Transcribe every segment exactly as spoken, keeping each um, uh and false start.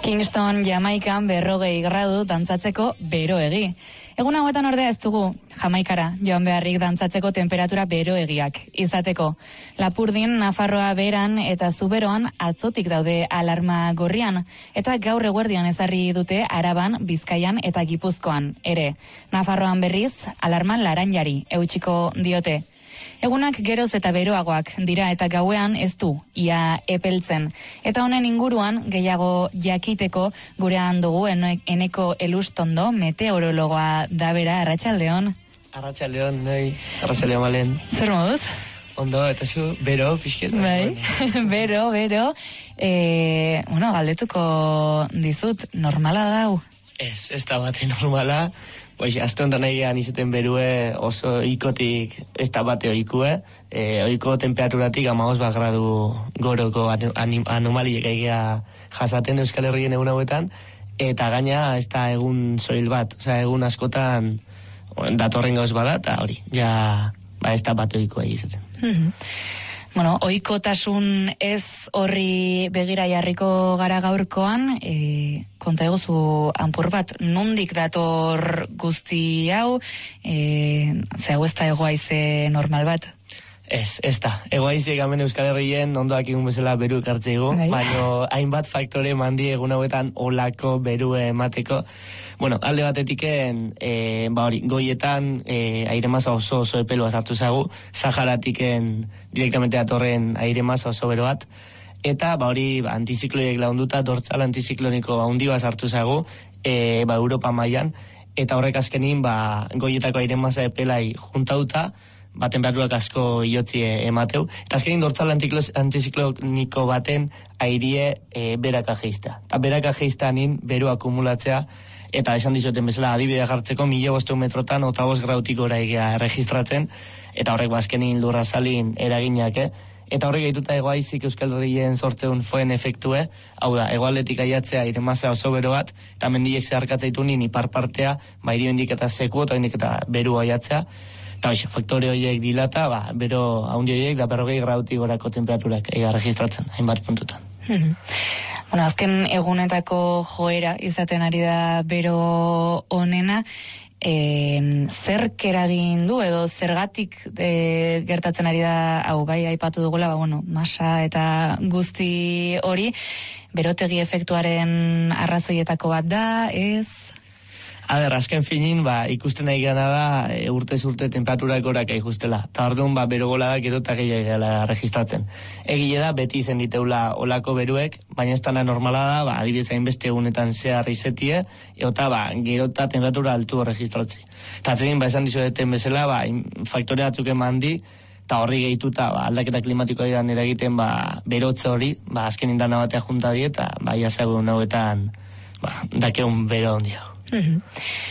Kingston, Jamaikan berrogei gradu dantzatzeko beroegi. Egun hauetan ordea ez dugu Jamaikara joan beharrik dantzatzeko temperatura beroegiak izateko. Lapurdin, Nafarroa beran eta Zuberoan atzotik daude alarma gorrian, eta gaur eguerdian ezarri dute Araban, Bizkaian eta Gipuzkoan ere. Nafarroan berriz, alarman laranjari eutxiko diote. Egunak geroz eta beroagoak dira eta gauean ez du ia epeltzen. Eta honen inguruan gehiago jakiteko gurean dugu Eneko Elustondo, meteorologoa da bera. Arratsaldeon. Arratsaldeon, noi. Arratsaldeon malen. Zer moduz? Ondo, eta zu, bero, pixket. Bai, bero, bero. E, bueno, galdetuko dizut, normala dau? Ez, ez da bate normala. Pues, azte honetan egean izaten berue oso ikotik ez da bate oikue. E, oiko temperaturatik amagoz bat gradu goroko anomaliek egea jasaten Euskal Herrien egun hauetan. Eta gaina ez da egun soil bat. Osea, egun askotan datorren gauz bada, eta hori, ja, ba ez da bate oikoa izaten. Mm-hmm. Bueno, oikotasun ez horri begira jarriko gara gaurkoan, e, konta egozu anpur bat, nondik dator guzti hau, e, ze hau ez da egoaize normal bat? Ez, ez da. Egoaize gamen Euskal Herrien ondoak egun bezala beru ekartzeigu, baina hainbat faktore mandi egun hauetan olako beru emateko. Bueno, alde batetiken, e, ba hori, goietan e, aire masa oso oso epelua sartu zagu, Saharatiken direktamente datorren aire masa oso bero bat, eta ba hori ba, antizikloiek launduta, dortzal antizikloniko handi bat sartu zagu, e, ba Europa mailan, eta horrek azkenin ba goietako aire masa epelai juntauta, ba temperaturak asko iotzi emateu, eta azkenin dortzal antizikloniko baten airie e, beraka jeizta. Eta beraka jeizta nin beru akumulatzea, eta esan dizoten bezala adibidea jartzeko mila bosteun metrotan eta bost grautik gora egia registratzen, eta horrek bazkenin lurra salin eraginak, eh? Eta horrek gaituta egoaizik Euskal Herrien sortzeun foen efektue, hau da, egoaldetik aiatzea iremazea oso bero bat, eta mendiek zeharkatzaitu nien ipar partea, ba irio indik eta seku, eta indik eta beru aiatzea, eta hoxe, faktore horiek dilata, ba, bero haundi horiek, da berrogei grautik gorako temperaturak ega registratzen, hainbat puntutan. Bueno, azken egunetako joera izaten ari da bero honena, e, zerk eragin du edo zergatik e, gertatzen ari da, hau bai, aipatu dugula, ba, bueno, masa eta guzti hori, berotegi efektuaren arrazoietako bat da, ez? A ber, azken finin, ba, ikusten nahi gana da e, urtez urte temperaturak gorak aijustela. Ta orduan, ba, bero gola da gero eta gehiago gala registratzen. Egile da, beti izen diteula olako beruek, baina ez dana normala da, ba, adibidez hainbeste egunetan zehar izetie, eta ba, gero eta temperatura altu registratzi. Eta zein, ba, esan dizueten bezala, ba, faktore batzuk eman di, eta horri gehituta, ba, aldaketa klimatikoa edan eragiten, ba, berotze hori, ba, azken indana batea junta die, eta ba, jazagun hauetan, ba, dakeun bero ondia. Mm-hmm.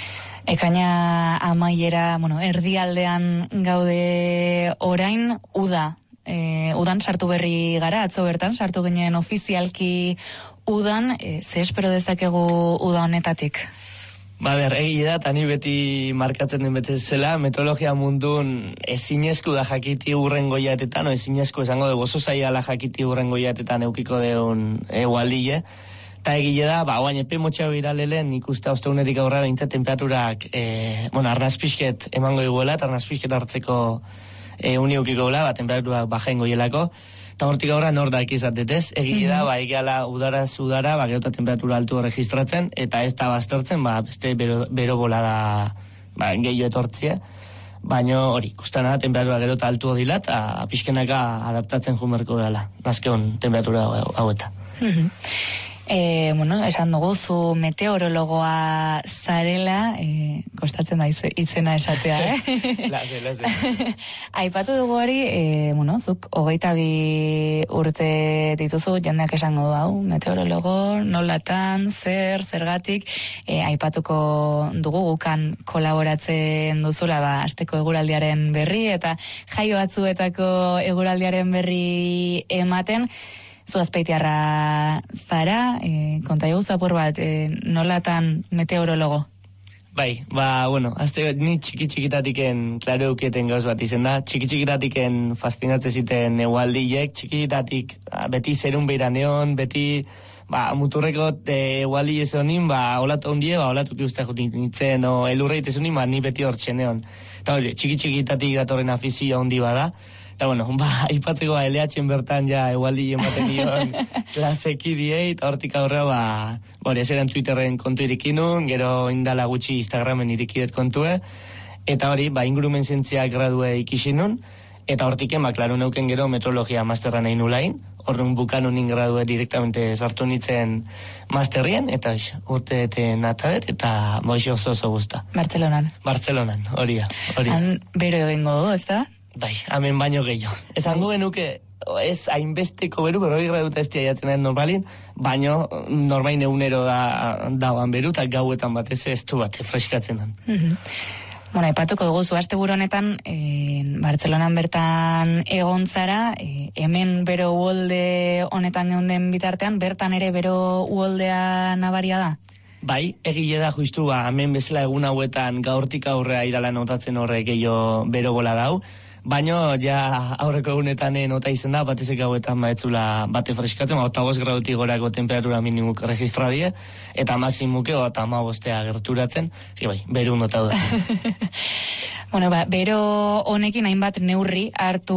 Ekaina amaiera, bueno, erdialdean gaude orain, uda. E, udan sartu berri gara, atzo bertan, sartu ginen ofizialki udan, e, ze espero dezakegu uda honetatik? Ba ber, egia da, eta ni beti markatzen den bete zela, meteorologia mundun ezinezku da jakiti urrengo iatetan, o ezinezku esango dugu, oso zaila jakiti urrengo iatetan eukiko deun egualdile. Eta egile da, ba, oain epe motxea biralelen ikusta osteunetik aurra behintzat temperaturak, e, bueno, arnazpisket emango iguela, eta arnazpisket hartzeko e, uniukiko gula, ba, temperaturak bajain goielako, eta hortik aurra nordak izatetez, egile da, ba, egeala udaraz udara, ba, gero eta temperatura altu registratzen, eta ez da baztertzen, ba, beste bero, bero bola da, ba, gehiago etortzie, baina hori, ikustana da, temperatura gero eta altu dila, eta pixkenaka adaptatzen jumerko gala, nazkeon temperatura haueta. E, bueno, esan dugu zu meteorologoa zarela, e, kostatzen da izena esatea, eh? Laze, laze. Aipatu dugu hori, e, bueno, zuk hogeita bi urte dituzu, jendeak esango du hau, meteorologo, nolatan, zer, zergatik, e, aipatuko dugu gukan kolaboratzen duzula, ba, asteko eguraldiaren berri, eta jaio batzuetako eguraldiaren berri ematen. Zu Azpeitiarra zara, e, konta egu zapur bat, e, nolatan meteorologo? Bai, ba, bueno, azte, ni txiki-txikitatiken, klaro euketen gauz bat izen da, txiki-txikitatiken fascinatze ziten egualdiek, txikitatik beti zerun beira neon, beti, ba, muturreko egualdi ez honin, ba, olatu ondie, ba, olatu kiuzta jutin nintzen, o elurreite zunin, ba, ni beti hor txeneon. Eta hori, txiki-txikitatik datorren afizio handi bada, eta bueno, ba, ipatzeko ba, L H-en bertan ja egualdi ematen dion klaseki diei, eta hortik aurrera, ba, hori, ez eran Twitterren kontu irikinun, gero indala gutxi Instagramen irikidet kontue, eta hori, ba, ingurumen zientziak gradue ikisinun, eta hortik ema, klaro neuken gero metrologia masterra nahi nulain, horren bukanun ingradue direktamente sartu nitzen masterrien, eta oix, urte eten atadet, eta boix oso oso guzta. Bartzelonan. Bartzelonan, hori da. Han bero egingo du, ez da? Bai, hemen baino gehiago. Esango genuke, ez hainbesteko beru, berroi graduta ez diaiatzen den normalin, baino normain egunero da dagoan beru, eta gauetan batez ez du bat, freskatzen den. Mm-hmm. Bueno, epatuko dugu, zuazte buru honetan, e, Bartzelonan bertan egon zara, e, hemen bero uolde honetan geunden bitartean, bertan ere bero uoldea nabaria da? Bai, egile da justu, ba, hemen bezala egun hauetan gaurtik aurrea irala notatzen horrek gehiago bero bola dau, baino ja aurreko egunetan nota izen da, batezek hauetan baetzula bate freskatzen, eta bost gradutik gorako temperatura minimuk registra die, eta maksimuke eta ama bostea gerturatzen, zi bai, beru nota da. Bueno, ba, bero honekin hainbat neurri hartu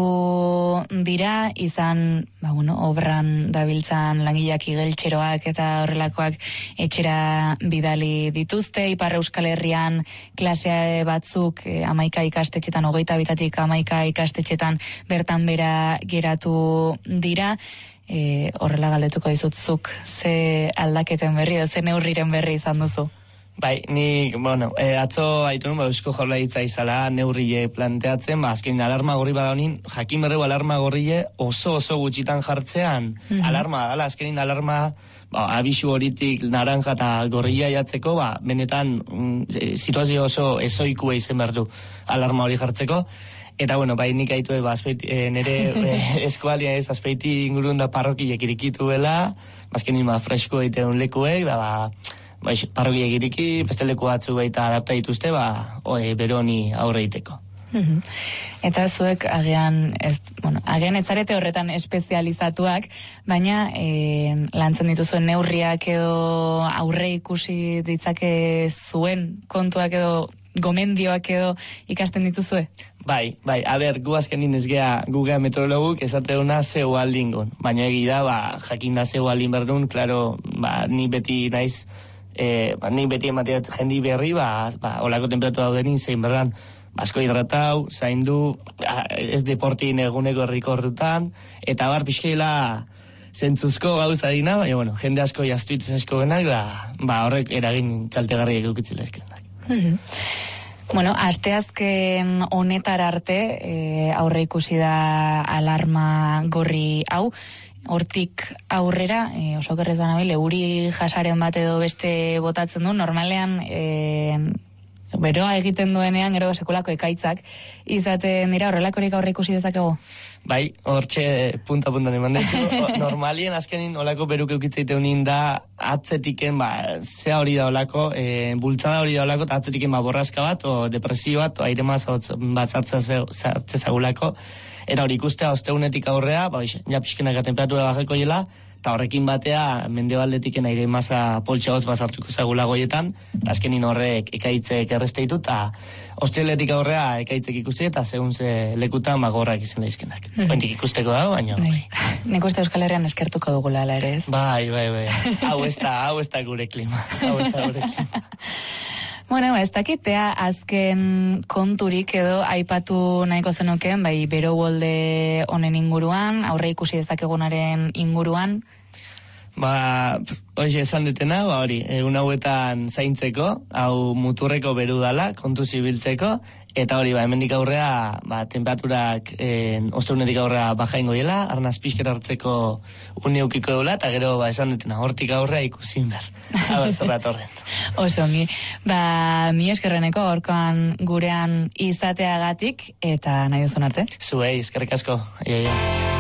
dira, izan, ba, bueno, obran dabiltzan langileak igeltxeroak eta horrelakoak etxera bidali dituzte, Ipar Euskal Herrian klasea batzuk eh, amaika ikastetxetan, hogeita bitatik amaika ikastetxetan bertan bera geratu dira, e, horrela galdetuko dizutzuk, ze aldaketen berri, ze neurriren berri izan duzu? Bai, ni, bueno, e, atzo aitu ba, Eusko Jaurlaritza izala neurrile planteatzen, ba, azken alarma gorri badaunin, jakin berreu alarma gorrile oso oso gutxitan jartzean, mm-hmm. alarma, dala, azkenin alarma, ba, abisu horitik naranja eta gorrilla jatzeko, ba, benetan mm, situazio oso ezoikua izen behar du alarma hori jartzeko, eta, bueno, bai, nik aitu, ba, azpeiti, e, nire e, eskualia ez, azpeiti ingurun da parrokiek irikitu bela, azkenin, ba, fresko egiteun lekuek, da, ba, Bai, parrokiek iriki, beste leku batzu baita adapta dituzte, ba, oe, beroni aurre iteko. Mm-hmm. Eta zuek agian, ez, bueno, agian ez zarete horretan espezializatuak, baina e, lantzen dituzuen neurriak edo aurre ikusi ditzake zuen kontuak edo gomendioak edo ikasten dituzue? Bai, bai, a ber, gu azkenin ez gea, gu gea meteorologuk esateuna zeu aldingun, baina egida, ba, jakin da zeu aldin berdun, klaro, ba, ni beti naiz, E, ba, nik beti emateat jendi berri, ba, ba, olako temperatura daudenin zein berdan, asko hidratau, zaindu, ez deportin eguneko errikorrutan, eta bar pixkeila zentzuzko gauza dina, baina, bueno, jende asko jaztuitez asko genak, da, ba, horrek eragin kaltegarriak eukitzileak. Mm-hmm. Bueno, asteazken honetar arte, e, aurre ikusi da alarma gorri hau, hortik aurrera, e, oso gerrez banabil, euri jasaren bat edo beste botatzen du, normalean e, beroa egiten duenean, gero sekulako ekaitzak izaten dira, horrelakorik aurre ikusi dezakegu? Bai, hortxe punta-puntan eman dezu, normalien azkenin olako beruk eukitzeiteunin da atzetiken, ba, zea hori da olako, e, bultzada hori da olako, eta atzetiken ba, borrazka bat, o depresio bat, o aire mazotz bat zartzezagulako, eta hori ikustea osteunetik aurrea, ba, ja pixkenaka temperatura bajeko jela, eta horrekin batea mendebaldetik aire maza poltsagoz bazartuko zagula goietan, eta azkenin horrek ekaitzek erresteitu, eta osteletik aurrea ekaitzek ikusti, eta segun ze lekutan magorrak izan daizkenak. Mm. Ointik ikusteko dago, baina... Bai. Nik uste Euskal Herrian eskertuko dugula, ala ere ez? Bai, bai, bai. Hau ez da, hau ez da gure klima. Hau ez da gure klima. Bueno, ez dakitea azken konturik edo aipatu nahiko zenuken, bai, bero uolde honen inguruan, aurre ikusi dezakegunaren inguruan? Ba, hoxe esan detena, ba hori, egun hauetan zaintzeko, hau muturreko beru dala, kontu zibiltzeko, eta hori, ba, hemendik aurrea, ba, temperaturak eh, osteunetik aurrea baja ingo dela, arnaz pixket hartzeko uneukiko eula, eta gero, ba, esan detena, hortik aurrea ikusin behar. Hau ez horretorren. Oso, mi, ba, mi eskerreneko gorkoan gurean izateagatik, eta nahi duzun arte? Zuei, eskerrik asko. Ia, ia.